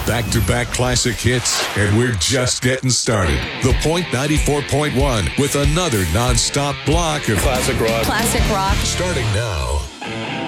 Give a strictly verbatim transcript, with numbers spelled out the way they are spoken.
Back-to-back classic hits, and we're just getting started. The Point ninety-four point one with another non-stop block of classic rock. Classic rock. Starting now.